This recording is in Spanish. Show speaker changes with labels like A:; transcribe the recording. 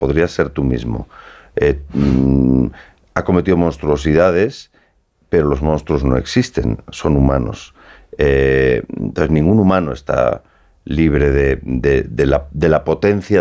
A: podrías ser tú mismo. Ha cometido monstruosidades, pero los monstruos no existen, son humanos. Entonces ningún humano está libre de la potencia